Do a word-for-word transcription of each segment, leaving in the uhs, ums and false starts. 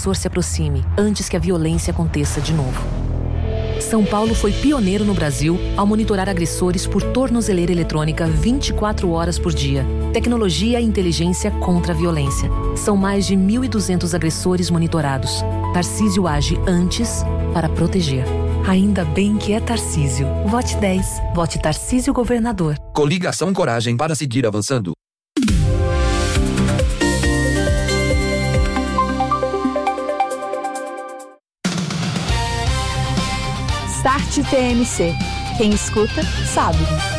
agressor se aproxime antes que a violência aconteça de novo. São Paulo foi pioneiro no Brasil ao monitorar agressores por tornozeleira eletrônica vinte e quatro horas por dia. Tecnologia e inteligência contra a violência. São mais de mil e duzentos agressores monitorados. Tarcísio age antes para proteger. Ainda bem que é Tarcísio. Vote dez. Vote Tarcísio Governador. Coligação Coragem para seguir avançando. Start T M C. Quem escuta, sabe.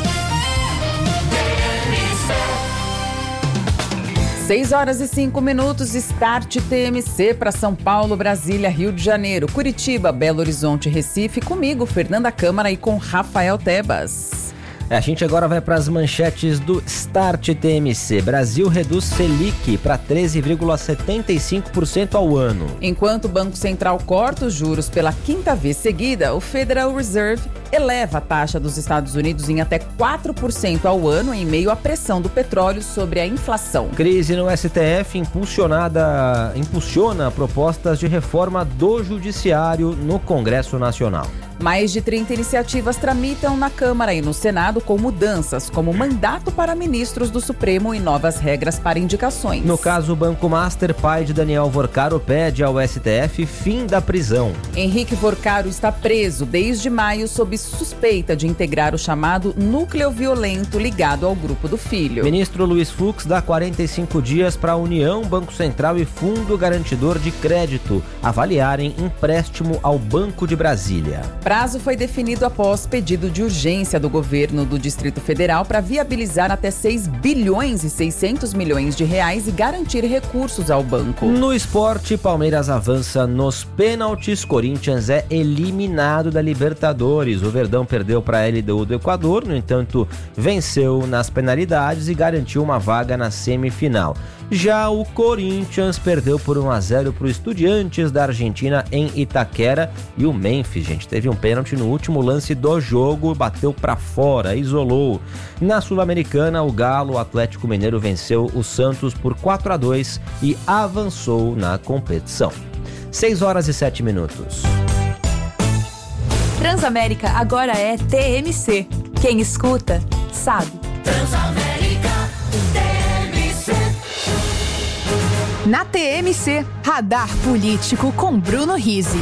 seis horas e cinco minutos, Start T M C para São Paulo, Brasília, Rio de Janeiro, Curitiba, Belo Horizonte, Recife, comigo, Fernanda Câmara, e com Rafael Tebas. A gente agora vai para as manchetes do Start T M C. Brasil reduz Selic para treze vírgula setenta e cinco por cento ao ano. Enquanto o Banco Central corta os juros pela quinta vez seguida, o Federal Reserve eleva a taxa dos Estados Unidos em até quatro por cento ao ano, em meio à pressão do petróleo sobre a inflação. Crise no S T F impulsionada, impulsiona propostas de reforma do Judiciário no Congresso Nacional. Mais de trinta iniciativas tramitam na Câmara e no Senado com mudanças, como mandato para ministros do Supremo e novas regras para indicações. No caso, o Banco Master, pai de Daniel Vorcaro, pede ao S T F fim da prisão. Henrique Vorcaro está preso desde maio sob suspeita de integrar o chamado núcleo violento ligado ao grupo do filho. Ministro Luiz Fux dá quarenta e cinco dias para a União, Banco Central e Fundo Garantidor de Crédito avaliarem empréstimo ao Banco de Brasília. Prazo foi definido após pedido de urgência do governo do Distrito Federal para viabilizar até seis bilhões e seiscentos milhões de reais e garantir recursos ao banco. No esporte, Palmeiras avança nos pênaltis, Corinthians é eliminado da Libertadores. O Verdão perdeu para a L D U do Equador, no entanto, venceu nas penalidades e garantiu uma vaga na semifinal. Já o Corinthians perdeu por um a zero para o Estudiantes da Argentina em Itaquera, e o Memphis, gente, teve um pênalti no último lance do jogo, bateu para fora, isolou. Na Sul-Americana, o Galo, o Atlético Mineiro, venceu o Santos por quatro a dois e avançou na competição. seis horas e sete minutos. Transamérica agora é T M C. Quem escuta, sabe. Transamérica T M C. Na T M C, Radar Político com Bruno Rizzi.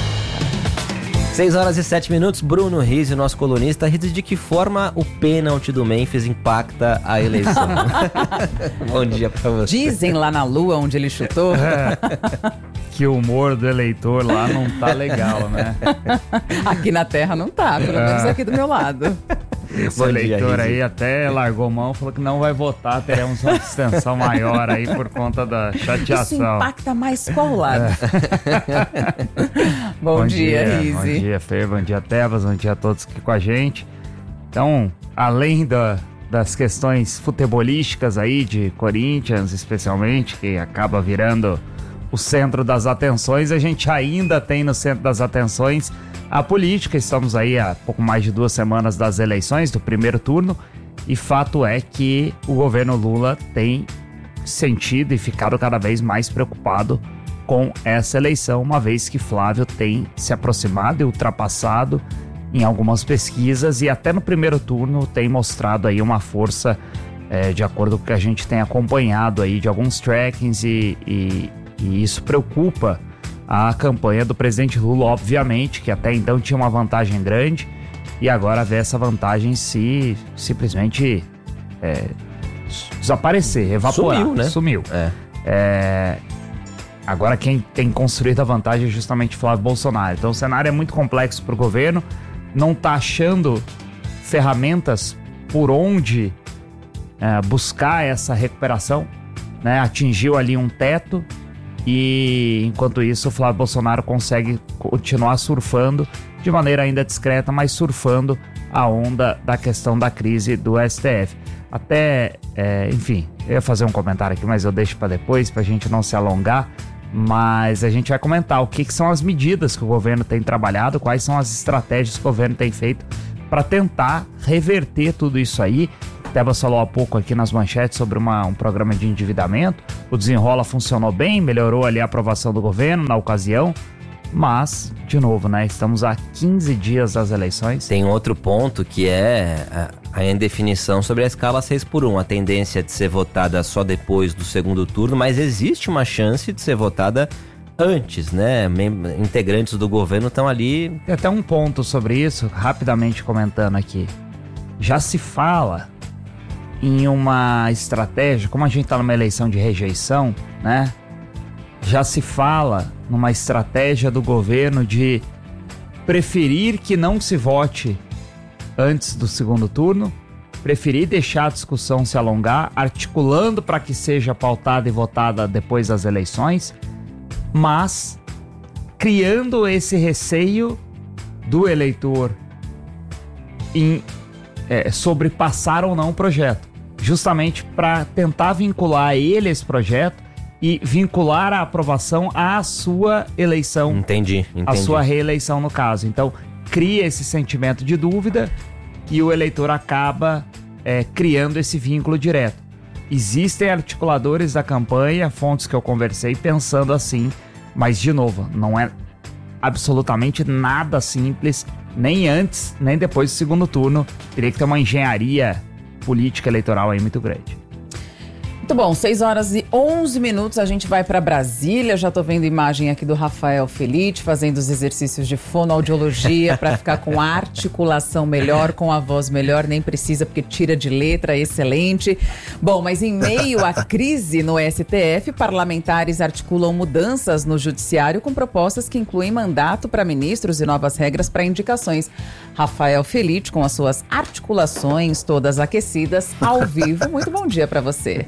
seis horas e sete minutos, Bruno Rizzi, nosso colunista. Rizzi, de que forma o pênalti do Memphis impacta a eleição? Bom dia pra você. Dizem lá na lua onde ele chutou é, que o humor do eleitor lá não tá legal, né? Aqui na terra não tá, pelo é. menos aqui do meu lado. Esse eleitor aí até largou mão, falou que não vai votar, teremos uma abstenção maior aí por conta da chateação. Isso impacta mais qual lado? É. bom, bom dia, dia Rizzi. Bom dia, Fer, bom dia, Tebas, bom dia a todos aqui com a gente. Então, além da, das questões futebolísticas aí de Corinthians, especialmente, que acaba virando o centro das atenções, a gente ainda tem no centro das atenções a política. Estamos aí há pouco mais de duas semanas das eleições, do primeiro turno, e fato é que o governo Lula tem sentido e ficado cada vez mais preocupado com essa eleição, uma vez que Flávio tem se aproximado e ultrapassado em algumas pesquisas e até no primeiro turno tem mostrado aí uma força, é, de acordo com o que a gente tem acompanhado aí de alguns trackings, e, e, e isso preocupa a campanha do presidente Lula, obviamente, que até então tinha uma vantagem grande e agora vê essa vantagem se simplesmente é, desaparecer, evaporar. Sumiu, né? Sumiu. É. É, agora quem tem construído a vantagem é justamente Flávio Bolsonaro. Então o cenário é muito complexo para o governo, não está achando ferramentas por onde é, buscar essa recuperação, né? Atingiu ali um teto. E enquanto isso, o Flávio Bolsonaro consegue continuar surfando de maneira ainda discreta, mas surfando a onda da questão da crise do S T F. Até, é, enfim, eu ia fazer um comentário aqui, mas eu deixo para depois, para a gente não se alongar. Mas a gente vai comentar o que, que são as medidas que o governo tem trabalhado, quais são as estratégias que o governo tem feito para tentar reverter tudo isso aí. Tebas falou há pouco aqui nas manchetes sobre uma, um programa de endividamento. o desenrola funcionou bem, melhorou ali a aprovação do governo na ocasião, mas, de novo, né, estamos a quinze dias das eleições. Tem outro ponto que é a, a indefinição sobre a escala seis por um, a tendência de ser votada só depois do segundo turno, mas existe uma chance de ser votada antes, né? Mem- integrantes do governo estão ali. Tem até um ponto sobre isso, rapidamente comentando aqui. Já se fala em uma estratégia, como a gente está numa eleição de rejeição, né? Já se fala numa estratégia do governo de preferir que não se vote antes do segundo turno, preferir deixar a discussão se alongar, articulando para que seja pautada e votada depois das eleições, mas criando esse receio do eleitor em, é, sobre passar ou não o projeto, justamente para tentar vincular ele a esse projeto e vincular a aprovação à sua eleição. Entendi, entendi. A sua reeleição, no caso. Então, cria esse sentimento de dúvida e o eleitor acaba é, criando esse vínculo direto. Existem articuladores da campanha, fontes que eu conversei, pensando assim, mas, de novo, não é absolutamente nada simples, nem antes, nem depois do segundo turno. Teria que ter uma engenharia política eleitoral aí muito grande. Muito bom, seis horas e onze minutos, a gente vai para Brasília. Já tô vendo imagem aqui do Rafael Felite fazendo os exercícios de fonoaudiologia para ficar com a articulação melhor, com a voz melhor, nem precisa porque tira de letra, excelente. Bom, mas em meio à crise no S T F, parlamentares articulam mudanças no judiciário com propostas que incluem mandato para ministros e novas regras para indicações. Rafael Felite com as suas articulações todas aquecidas, ao vivo. Muito bom dia para você.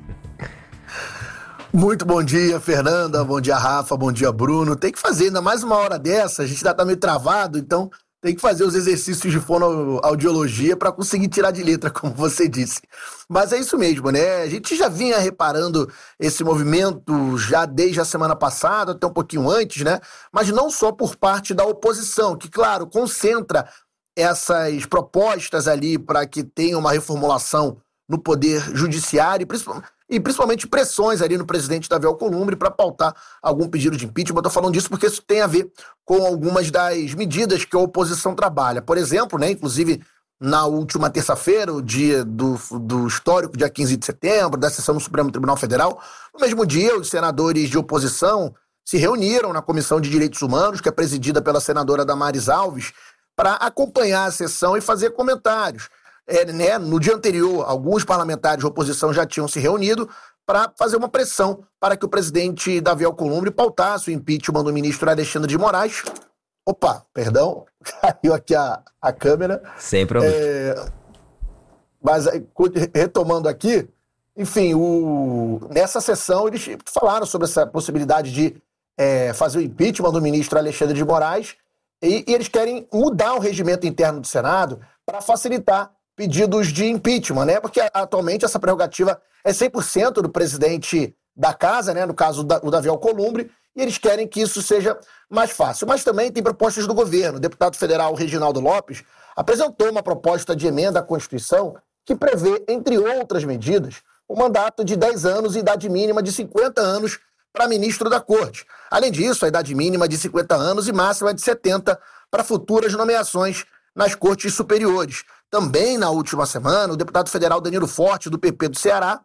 Muito bom dia, Fernanda, bom dia, Rafa, bom dia, Bruno. Tem que fazer ainda mais uma hora dessa, a gente ainda tá meio travado, então tem que fazer os exercícios de fonoaudiologia para conseguir tirar de letra, como você disse. Mas é isso mesmo, né? A gente já vinha reparando esse movimento já desde a semana passada, até um pouquinho antes, né? Mas não só por parte da oposição, que, claro, concentra essas propostas ali para que tenha uma reformulação no Poder Judiciário e principalmente pressões ali no presidente Davi Alcolumbre para pautar algum pedido de impeachment. Eu estou falando disso porque isso tem a ver com algumas das medidas que a oposição trabalha. Por exemplo, né, inclusive na última terça-feira, o dia do, do histórico, dia quinze de setembro, da sessão do Supremo Tribunal Federal, no mesmo dia os senadores de oposição se reuniram na Comissão de Direitos Humanos, que é presidida pela senadora Damares Alves, para acompanhar a sessão e fazer comentários. É, né, no dia anterior, alguns parlamentares de oposição já tinham se reunido para fazer uma pressão para que o presidente Davi Alcolumbre pautasse o impeachment do ministro Alexandre de Moraes. Opa, perdão, caiu aqui a, a câmera. Sem problema. É, mas, retomando aqui, enfim, o, nessa sessão eles falaram sobre essa possibilidade de é, fazer o impeachment do ministro Alexandre de Moraes e, e eles querem mudar o regimento interno do Senado para facilitar pedidos de impeachment, né? Porque atualmente essa prerrogativa é cem por cento do presidente da casa, né? No caso o Davi Alcolumbre, e eles querem que isso seja mais fácil. Mas também tem propostas do governo. O deputado federal Reginaldo Lopes apresentou uma proposta de emenda à Constituição que prevê, entre outras medidas, o mandato de dez anos e idade mínima de cinquenta anos para ministro da Corte. Além disso, a idade mínima de cinquenta anos e máxima de setenta para futuras nomeações nas cortes superiores. Também na última semana, o deputado federal Danilo Forte, do P P do Ceará,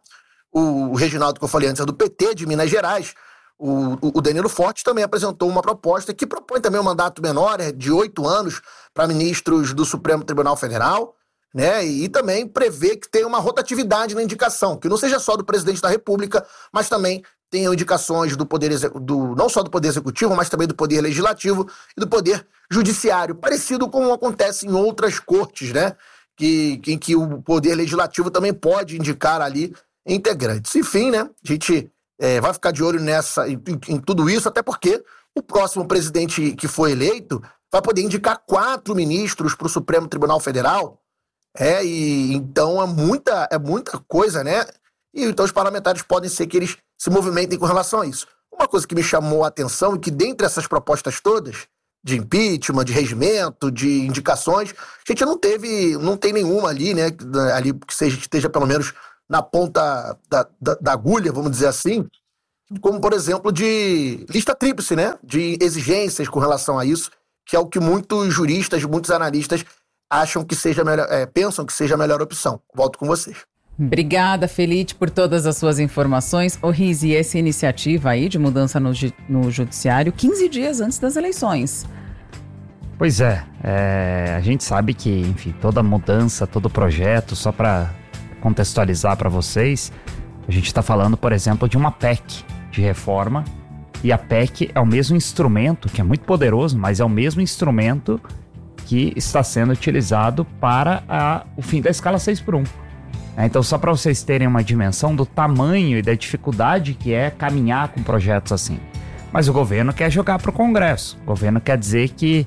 o Reginaldo que eu falei antes é do P T de Minas Gerais, o, o Danilo Forte também apresentou uma proposta que propõe também um mandato menor, de oito anos, para ministros do Supremo Tribunal Federal, né? E também prevê que tenha uma rotatividade na indicação, que não seja só do presidente da República, mas também tenham indicações do poder do, não só do Poder Executivo, mas também do Poder Legislativo e do Poder Judiciário, parecido com o que acontece em outras cortes, né? Que, em que o Poder Legislativo também pode indicar ali integrantes. Enfim, né? A gente é, vai ficar de olho nessa, em, em tudo isso, até porque o próximo presidente que foi eleito vai poder indicar quatro ministros para o Supremo Tribunal Federal. É, e então é muita, é muita coisa, né? E então os parlamentares podem ser que eles se movimentem com relação a isso. Uma coisa que me chamou a atenção é que dentre essas propostas todas, de impeachment, de regimento, de indicações, a gente não teve, não tem nenhuma ali, né, ali que seja, esteja pelo menos na ponta da, da, da agulha, vamos dizer assim, como, por exemplo, de lista tríplice, né? De exigências com relação a isso, que é o que muitos juristas, muitos analistas acham que seja melhor, é, pensam que seja a melhor opção. Volto com vocês. Obrigada, Felite, por todas as suas informações. Ô, Riz, e essa iniciativa aí de mudança no, no judiciário quinze dias antes das eleições? Pois é, é, a gente sabe que, enfim, toda mudança, todo projeto, só para contextualizar para vocês, a gente está falando, por exemplo, de uma P E C de reforma, e a P E C é o mesmo instrumento, que é muito poderoso, mas é o mesmo instrumento que está sendo utilizado para a, o fim da escala seis por um. É, então, só para vocês terem uma dimensão do tamanho e da dificuldade que é caminhar com projetos assim. Mas o governo quer jogar para o Congresso. O governo quer dizer que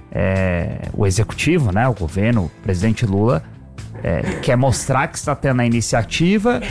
é, o executivo, né, o governo, o presidente Lula, é, quer mostrar que está tendo a iniciativa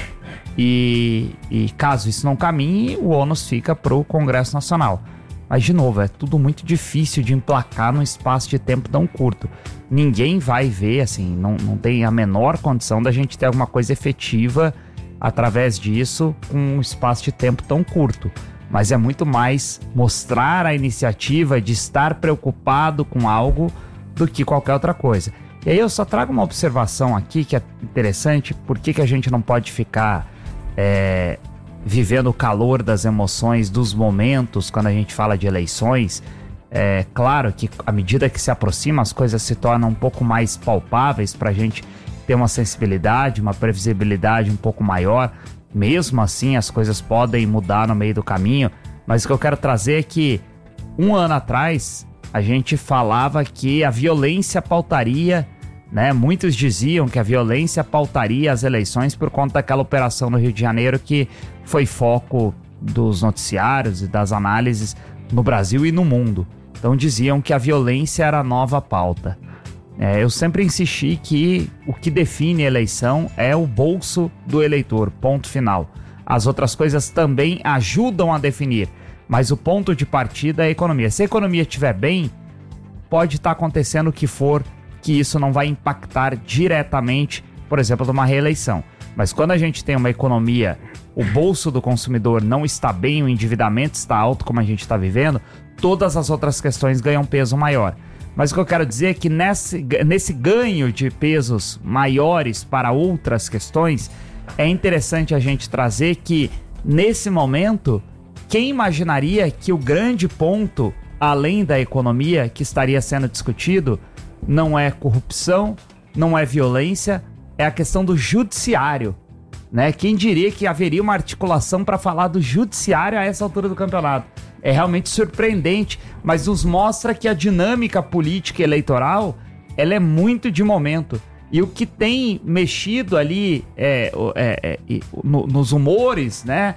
e, e caso isso não caminhe, o ônus fica para o Congresso Nacional. Mas, de novo, é tudo muito difícil de emplacar num espaço de tempo tão curto. Ninguém vai ver, assim, não, não tem a menor condição da gente ter alguma coisa efetiva através disso com um espaço de tempo tão curto. Mas é muito mais mostrar a iniciativa de estar preocupado com algo do que qualquer outra coisa. E aí eu só trago uma observação aqui que é interessante, por que que a gente não pode ficar é, vivendo o calor das emoções, dos momentos, quando a gente fala de eleições. É claro que à medida que se aproxima, as coisas se tornam um pouco mais palpáveis para a gente ter uma sensibilidade, uma previsibilidade um pouco maior. Mesmo assim, as coisas podem mudar no meio do caminho, mas o que eu quero trazer é que um ano atrás a gente falava que a violência pautaria, né? Muitos diziam que a violência pautaria as eleições por conta daquela operação no Rio de Janeiro que foi foco dos noticiários e das análises no Brasil e no mundo. Então diziam que a violência era a nova pauta. É, eu sempre insisti que o que define a eleição é o bolso do eleitor, ponto final. As outras coisas também ajudam a definir, mas o ponto de partida é a economia. Se a economia estiver bem, pode estar acontecendo o que for, que isso não vai impactar diretamente, por exemplo, numa reeleição. Mas quando a gente tem uma economia, o bolso do consumidor não está bem, o endividamento está alto como a gente está vivendo, todas as outras questões ganham peso maior. Mas o que eu quero dizer é que nesse, nesse ganho de pesos maiores para outras questões, é interessante a gente trazer que, nesse momento, quem imaginaria que o grande ponto, além da economia, que estaria sendo discutido, não é corrupção, não é violência, é a questão do judiciário, né? Quem diria que haveria uma articulação para falar do judiciário a essa altura do campeonato? É realmente surpreendente, mas nos mostra que a dinâmica política eleitoral, ela é muito de momento. E o que tem mexido ali é, é, é, no, nos humores, né,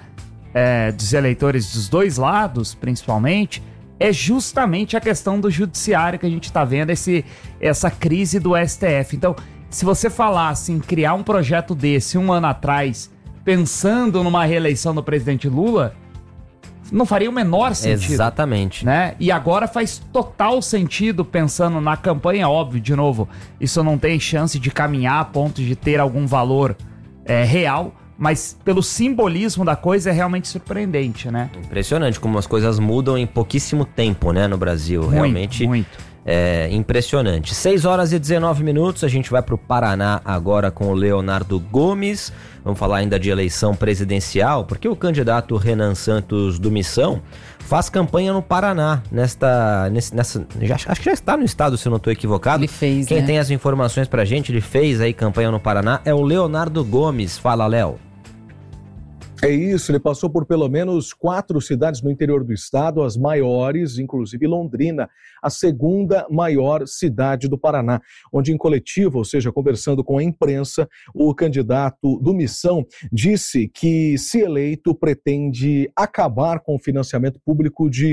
é, dos eleitores dos dois lados, principalmente, é justamente a questão do judiciário que a gente está vendo, esse, essa crise do S T F. Então, se você falasse em criar um projeto desse um ano atrás, pensando numa reeleição do presidente Lula, não faria o menor sentido. Exatamente. Né? E agora faz total sentido pensando na campanha, óbvio, de novo, isso não tem chance de caminhar a ponto de ter algum valor é, real, mas pelo simbolismo da coisa é realmente surpreendente, né? Impressionante como as coisas mudam em pouquíssimo tempo, né, no Brasil. Muito, realmente muito. É impressionante. seis horas e dezenove minutos, a gente vai para o Paraná agora com o Leonardo Gomes. Vamos falar ainda de eleição presidencial, porque o candidato Renan Santos do Missão faz campanha no Paraná, nesta, nesse, nessa, já, acho que já está no estado, se eu não estou equivocado. Ele fez, Quem né? tem as informações pra gente, ele fez aí campanha no Paraná, é o Leonardo Gomes. Fala, Léo. É isso, ele passou por pelo menos quatro cidades no interior do estado, as maiores, inclusive Londrina, a segunda maior cidade do Paraná, onde em coletivo, ou seja, conversando com a imprensa, o candidato do Missão disse que, se eleito, pretende acabar com o financiamento público de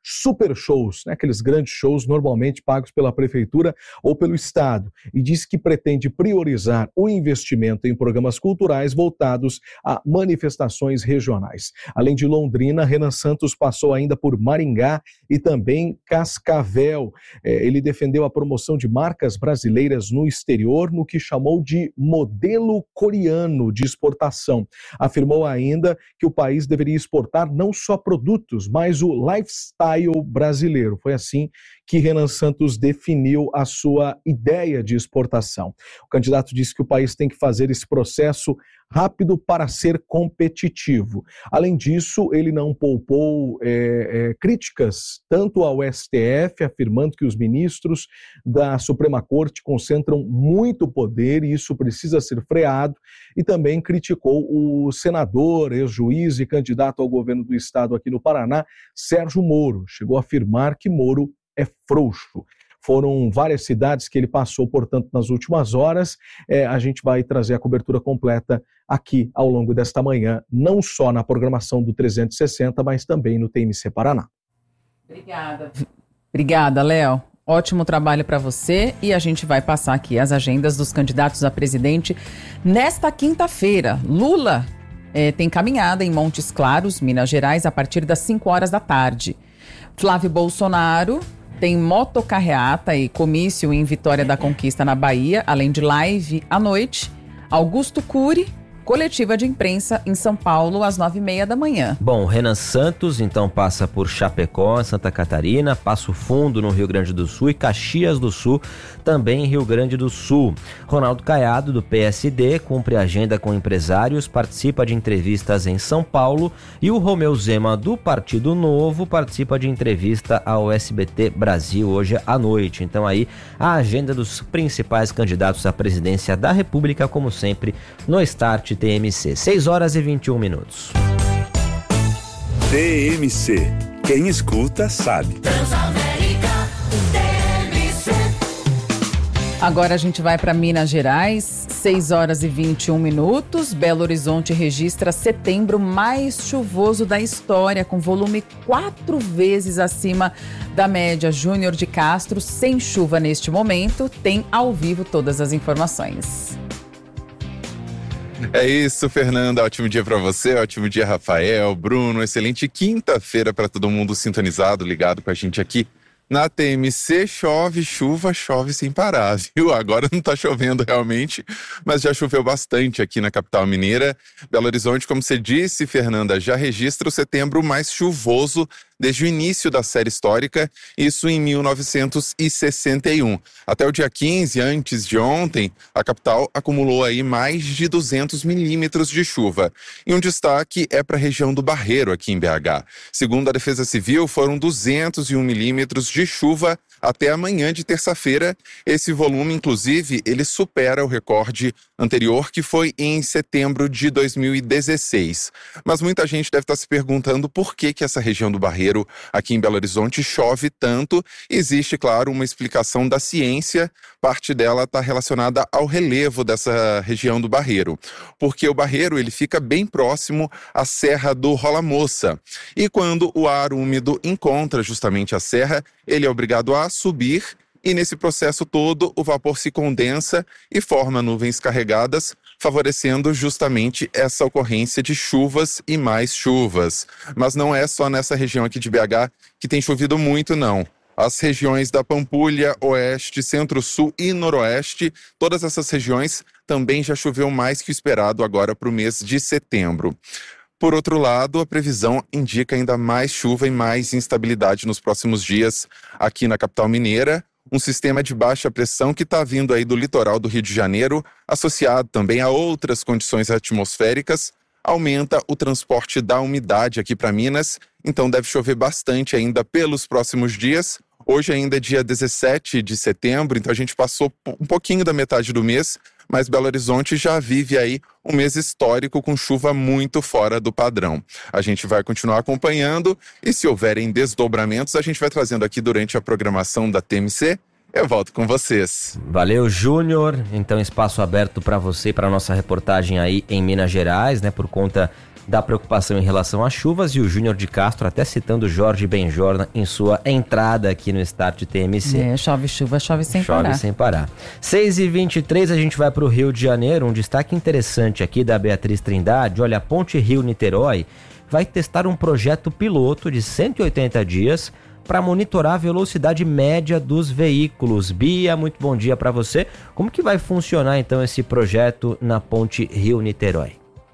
super shows, né, aqueles grandes shows normalmente pagos pela prefeitura ou pelo estado, e disse que pretende priorizar o investimento em programas culturais voltados a manifestações regionais. Além de Londrina, Renan Santos passou ainda por Maringá e também Cascavel. É, ele defendeu a promoção de marcas brasileiras no exterior no que chamou de modelo coreano de exportação. Afirmou ainda que o país deveria exportar não só produtos, mas o lifestyle brasileiro. Foi assim que Renan Santos definiu a sua ideia de exportação. O candidato disse que o país tem que fazer esse processo rápido para ser competitivo. Além disso, ele não poupou é, é, críticas tanto ao S T F, afirmando que os ministros da Suprema Corte concentram muito poder e isso precisa ser freado, e também criticou o senador, ex-juiz e candidato ao governo do estado aqui no Paraná, Sérgio Moro. Chegou a afirmar que Moro é frouxo. Foram várias cidades que ele passou, portanto, nas últimas horas. É, a gente vai trazer a cobertura completa aqui ao longo desta manhã, não só na programação do trezentos e sessenta, mas também no T M C Paraná. Obrigada. Obrigada, Léo. Ótimo trabalho para você, e a gente vai passar aqui as agendas dos candidatos a presidente nesta quinta-feira. Lula é, tem caminhada em Montes Claros, Minas Gerais, a partir das cinco horas da tarde. Flávio Bolsonaro tem motocarreata e comício em Vitória da Conquista, na Bahia, além de live à noite. Augusto Cury, coletiva de imprensa em São Paulo, às nove e meia da manhã. Bom, Renan Santos, então, passa por Chapecó, Santa Catarina, Passo Fundo, no Rio Grande do Sul, e Caxias do Sul, também em Rio Grande do Sul. Ronaldo Caiado, do P S D, cumpre agenda com empresários, participa de entrevistas em São Paulo, e o Romeu Zema, do Partido Novo, participa de entrevista ao S B T Brasil hoje à noite. Então aí, a agenda dos principais candidatos à presidência da República, como sempre, no Start T M C. seis horas e vinte e um minutos. T M C. Quem escuta sabe. Transamérica, T M C. Agora a gente vai para Minas Gerais, seis horas e vinte e um minutos. Belo Horizonte registra setembro mais chuvoso da história, com volume quatro vezes acima da média. Júnior de Castro, sem chuva neste momento, tem ao vivo todas as informações. É isso, Fernanda. Ótimo dia para você, ótimo dia, Rafael, Bruno. Excelente quinta-feira para todo mundo sintonizado, ligado com a gente aqui na T M C. Chove, chuva, chove sem parar, viu? Agora não tá chovendo realmente, mas já choveu bastante aqui na capital mineira. Belo Horizonte, como você disse, Fernanda, já registra o setembro mais chuvoso desde o início da série histórica, isso em mil novecentos e sessenta e um. Até o dia quinze, antes de ontem, a capital acumulou aí mais de duzentos milímetros de chuva. E um destaque é para a região do Barreiro, aqui em B H. Segundo a Defesa Civil, foram duzentos e um milímetros de chuva até amanhã de terça-feira. Esse volume, inclusive, ele supera o recorde anterior, que foi em setembro de dois mil e dezesseis. Mas muita gente deve estar se perguntando por que que essa região do Barreiro, aqui em Belo Horizonte, chove tanto. Existe, claro, uma explicação da ciência. Parte dela está relacionada ao relevo dessa região do Barreiro, porque o Barreiro ele fica bem próximo à Serra do Rola Moça. E quando o ar úmido encontra justamente a serra, ele é obrigado a subir, e nesse processo todo o vapor se condensa e forma nuvens carregadas, favorecendo justamente essa ocorrência de chuvas e mais chuvas. Mas não é só nessa região aqui de B H que tem chovido muito, não. As regiões da Pampulha, Oeste, Centro-Sul e Noroeste, todas essas regiões também já choveu mais que o esperado agora para o mês de setembro. Por outro lado, a previsão indica ainda mais chuva e mais instabilidade nos próximos dias aqui na capital mineira. Um sistema de baixa pressão que está vindo aí do litoral do Rio de Janeiro, associado também a outras condições atmosféricas, aumenta o transporte da umidade aqui para Minas, então deve chover bastante ainda pelos próximos dias. Hoje ainda é dia dezessete de setembro, então a gente passou um pouquinho da metade do mês, mas Belo Horizonte já vive aí um mês histórico com chuva muito fora do padrão. A gente vai continuar acompanhando e se houverem desdobramentos, a gente vai trazendo aqui durante a programação da T M C. Eu volto com vocês. Valeu, Júnior. Então, espaço aberto para você e para nossa reportagem aí em Minas Gerais, né, por conta da preocupação em relação às chuvas, e o Júnior de Castro até citando Jorge Benjor em sua entrada aqui no Start T M C. É, chove chuva, chove sem chove parar. Chove sem parar. seis e vinte e três, a gente vai para o Rio de Janeiro, um destaque interessante aqui da Beatriz Trindade. Olha, a Ponte Rio-Niterói vai testar um projeto piloto de cento e oitenta dias para monitorar a velocidade média dos veículos. Bia, muito bom dia para você. Como que vai funcionar então esse projeto na Ponte Rio-Niterói?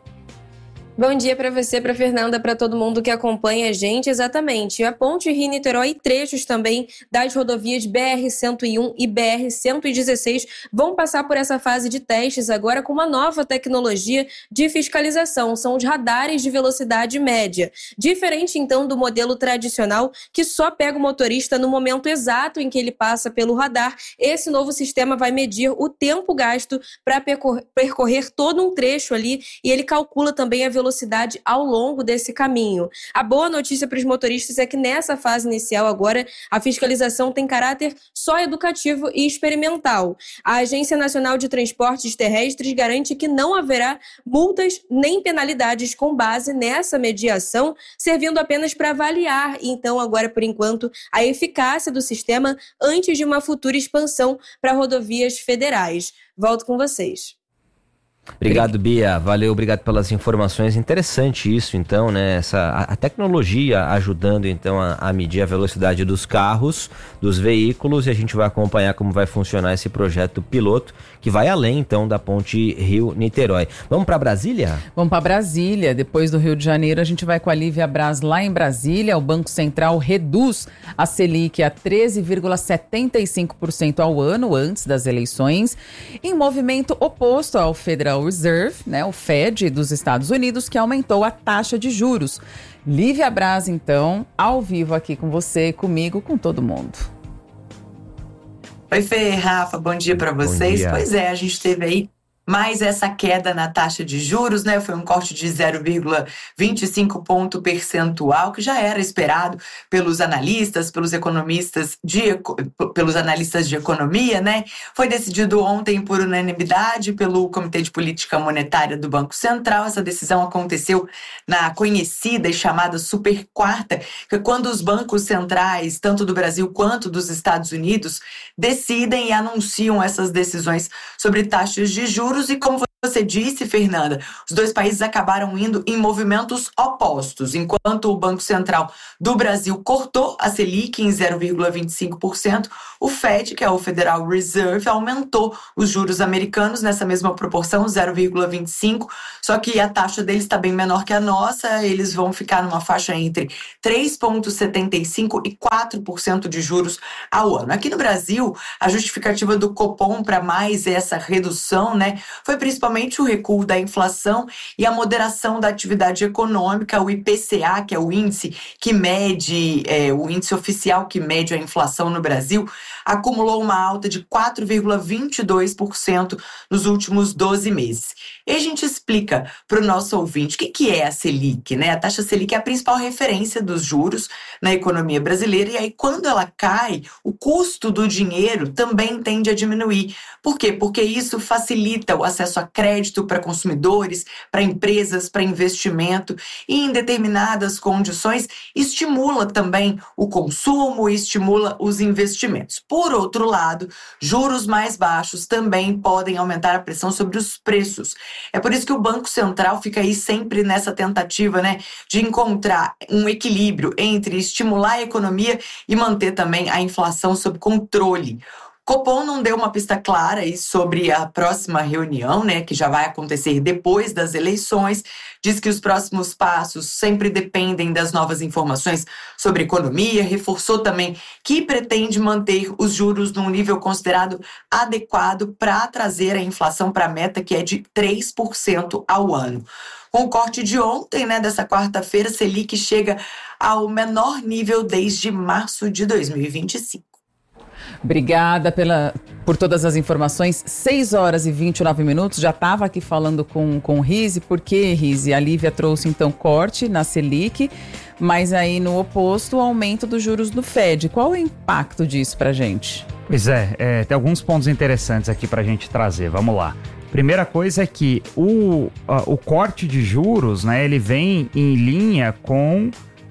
Bom dia para você, para Fernanda, para todo mundo que acompanha a gente. Exatamente. A Ponte Rio-Niterói e trechos também das rodovias B R cento e um e B R cento e dezesseis vão passar por essa fase de testes agora com uma nova tecnologia de fiscalização. São os radares de velocidade média. Diferente, então, do modelo tradicional, que só pega o motorista no momento exato em que ele passa pelo radar. Esse novo sistema vai medir o tempo gasto para percorrer, percorrer todo um trecho ali, e ele calcula também a velocidade velocidade ao longo desse caminho. A boa notícia para os motoristas é que nessa fase inicial agora a fiscalização tem caráter só educativo e experimental. A Agência Nacional de Transportes Terrestres garante que não haverá multas nem penalidades com base nessa mediação, servindo apenas para avaliar, então agora por enquanto, a eficácia do sistema antes de uma futura expansão para rodovias federais. Volto com vocês. Obrigado, Bia. Valeu, obrigado pelas informações. Interessante isso, então, né? Essa, a, a tecnologia ajudando, então, a, a medir a velocidade dos carros, dos veículos, e a gente vai acompanhar como vai funcionar esse projeto piloto, que vai além, então, da Ponte Rio-Niterói. Vamos para Brasília? Vamos para Brasília. Depois do Rio de Janeiro, a gente vai com a Lívia Braz lá em Brasília. O Banco Central reduz a Selic a treze vírgula setenta e cinco por cento ao ano, antes das eleições, em movimento oposto ao Federal Reserve, né, o Fed dos Estados Unidos, que aumentou a taxa de juros. Lívia Braz, então, ao vivo aqui com você e comigo, com todo mundo. Oi, Fê, Rafa, bom dia para vocês. Pois é, a gente teve aí mais essa queda na taxa de juros, né? Foi um corte de zero vírgula vinte e cinco ponto percentual, que já era esperado pelos analistas, pelos economistas de, pelos analistas de economia, né? Foi decidido ontem por unanimidade pelo Comitê de Política Monetária do Banco Central. Essa decisão aconteceu na conhecida e chamada Super Quarta, que é quando os bancos centrais, tanto do Brasil quanto dos Estados Unidos, decidem e anunciam essas decisões sobre taxas de juros. E como você disse, Fernanda, os dois países acabaram indo em movimentos opostos. Enquanto o Banco Central do Brasil cortou a Selic em zero vírgula vinte e cinco por cento, o Fed, que é o Federal Reserve, aumentou os juros americanos nessa mesma proporção, zero vírgula vinte e cinco por cento, só que a taxa deles está bem menor que a nossa. Eles vão ficar numa faixa entre três vírgula setenta e cinco por cento e quatro por cento de juros ao ano. Aqui no Brasil, a justificativa do Copom para mais essa redução, né, foi principalmente o recuo da inflação e a moderação da atividade econômica. O I P C A, que é o índice que mede, é, o índice oficial que mede a inflação no Brasil, acumulou uma alta de quatro vírgula vinte e dois por cento nos últimos doze meses. E a gente explica para o nosso ouvinte o que, que é a Selic, né? A taxa Selic é a principal referência dos juros na economia brasileira, e aí quando ela cai, o custo do dinheiro também tende a diminuir. Por quê? Porque isso facilita o acesso a crédito para consumidores, para empresas, para investimento, e em determinadas condições estimula também o consumo e estimula os investimentos. Por outro lado, juros mais baixos também podem aumentar a pressão sobre os preços. É por isso que o Banco Central fica aí sempre nessa tentativa, né, de encontrar um equilíbrio entre estimular a economia e manter também a inflação sob controle. Copom não deu uma pista clara aí sobre a próxima reunião, né, que já vai acontecer depois das eleições. Diz que os próximos passos sempre dependem das novas informações sobre economia. Reforçou também que pretende manter os juros num nível considerado adequado para trazer a inflação para a meta, que é de três por cento ao ano. Com o corte de ontem, né, dessa quarta-feira, Selic chega ao menor nível desde março de dois mil e vinte e cinco. Obrigada pela, por todas as informações. seis horas e vinte e nove minutos. Já estava aqui falando com, com o Rizzi, porque, Rizzi, a Lívia trouxe então corte na Selic, mas aí no oposto o aumento dos juros do Fed. Qual o impacto disso pra gente? Pois é, é tem alguns pontos interessantes aqui pra gente trazer. Vamos lá. Primeira coisa é que o, a, o corte de juros, né, ele vem em linha com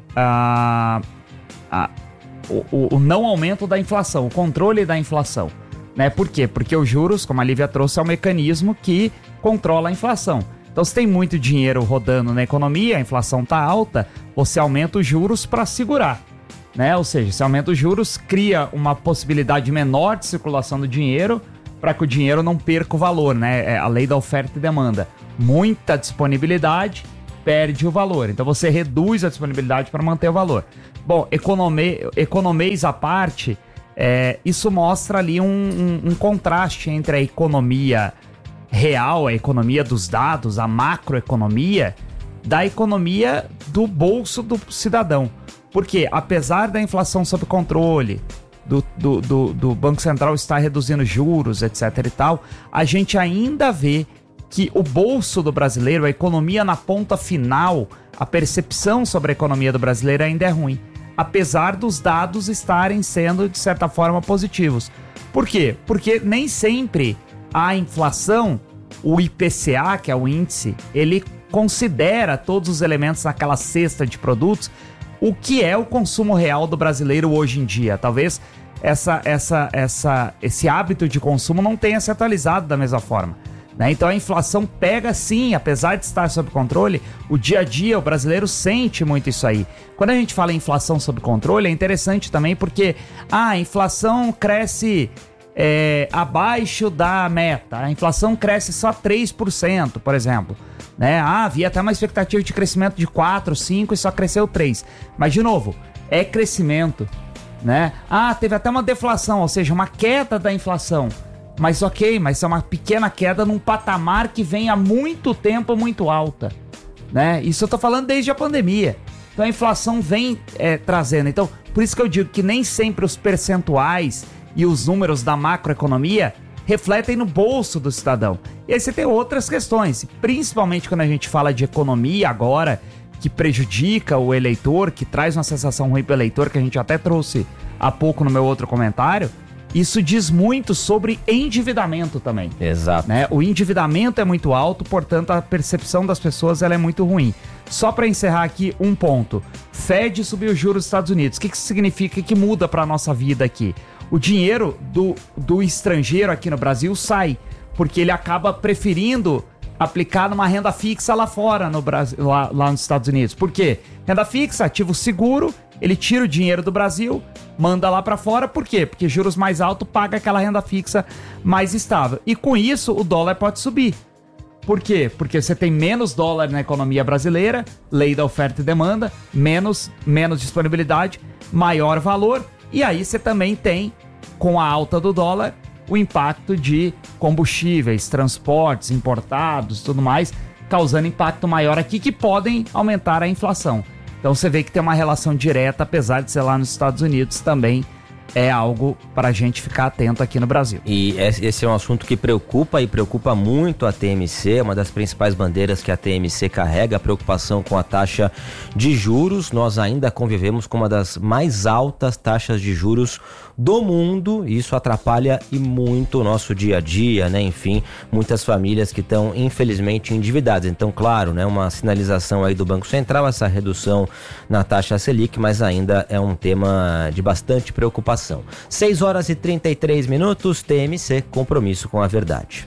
a, a, o, o não aumento da inflação, o controle da inflação. Né? Por quê? Porque os juros, como a Lívia trouxe, é um mecanismo que controla a inflação. Então, se tem muito dinheiro rodando na economia, a inflação está alta, você aumenta os juros para segurar. Né? Ou seja, se aumenta os juros, cria uma possibilidade menor de circulação do dinheiro para que o dinheiro não perca o valor, né? É a lei da oferta e demanda. Muita disponibilidade perde o valor. Então você reduz a disponibilidade para manter o valor. Bom, econome, economês à parte, é, isso mostra ali um, um, um contraste entre a economia real, a economia dos dados, a macroeconomia, da economia do bolso do cidadão. Porque apesar da inflação sob controle, Do, do, do, do Banco Central estar reduzindo juros, etc e tal, a gente ainda vê que o bolso do brasileiro, a economia na ponta final, a percepção sobre a economia do brasileiro ainda é ruim, apesar dos dados estarem sendo, de certa forma, positivos. Por quê? Porque nem sempre a inflação, o I P C A, que é o índice, ele considera todos os elementos naquela cesta de produtos, o que é o consumo real do brasileiro hoje em dia. Talvez essa, essa, essa, esse hábito de consumo não tenha se atualizado da mesma forma. Né? Então a inflação pega sim, apesar de estar sob controle, o dia a dia, o brasileiro sente muito isso aí. Quando a gente fala em inflação sob controle, é interessante também porque ah, a inflação cresce é, abaixo da meta, a inflação cresce só três por cento, por exemplo. Né? Ah, havia até uma expectativa de crescimento de quatro, cinco e só cresceu três. Mas, de novo, é crescimento. Né? Ah, teve até uma deflação, ou seja, uma queda da inflação. Mas ok, mas é uma pequena queda num patamar que vem há muito tempo muito alta. Né? Isso eu tô falando desde a pandemia. Então a inflação vem é, trazendo. Então, por isso que eu digo que nem sempre os percentuais e os números da macroeconomia refletem no bolso do cidadão. E aí você tem outras questões, principalmente quando a gente fala de economia agora, que prejudica o eleitor, que traz uma sensação ruim para o eleitor, que a gente até trouxe há pouco no meu outro comentário. Isso diz muito sobre endividamento também. Exato. Né? O endividamento é muito alto, portanto a percepção das pessoas ela é muito ruim. Só para encerrar aqui um ponto. Fed subiu os juros dos Estados Unidos. O que, que isso significa? Que muda para a nossa vida aqui? O dinheiro do, do estrangeiro aqui no Brasil sai, porque ele acaba preferindo aplicar numa renda fixa lá fora, no Brasil, lá, lá nos Estados Unidos. Por quê? Renda fixa, ativo seguro, ele tira o dinheiro do Brasil, manda lá para fora. Por quê? Porque juros mais altos paga aquela renda fixa mais estável. E com isso, o dólar pode subir. Por quê? Porque você tem menos dólar na economia brasileira, lei da oferta e demanda, menos, menos disponibilidade, maior valor. E aí você também tem, com a alta do dólar, o impacto de combustíveis, transportes importados e tudo mais, causando impacto maior aqui que podem aumentar a inflação. Então você vê que tem uma relação direta, apesar de ser lá nos Estados Unidos, também é algo para a gente ficar atento aqui no Brasil. E esse é um assunto que preocupa e preocupa muito a T M C, uma das principais bandeiras que a T M C carrega, a preocupação com a taxa de juros. Nós ainda convivemos com uma das mais altas taxas de juros do mundo, e isso atrapalha e muito o nosso dia a dia, né? Enfim, muitas famílias que estão infelizmente endividadas. Então, claro, né, uma sinalização aí do Banco Central, essa redução na taxa Selic, mas ainda é um tema de bastante preocupação. seis horas e trinta e três minutos, T M C, compromisso com a verdade.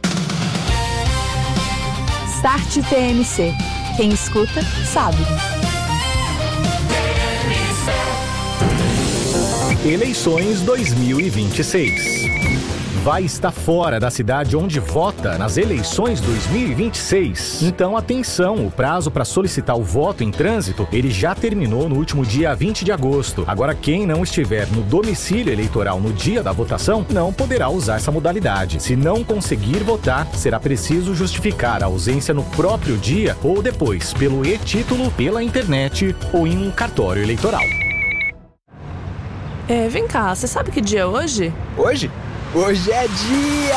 Start T M C. Quem escuta, sabe. Eleições dois mil e vinte e seis. Vai estar fora da cidade onde vota nas eleições dois mil e vinte e seis. Então, atenção, o prazo para solicitar o voto em trânsito, ele já terminou no último dia vinte de agosto. Agora, quem não estiver no domicílio eleitoral no dia da votação, não poderá usar essa modalidade. Se não conseguir votar, será preciso justificar a ausência no próprio dia ou depois, pelo e-título, pela internet ou em um cartório eleitoral. É, vem cá, você sabe que dia é hoje? Hoje? Hoje é dia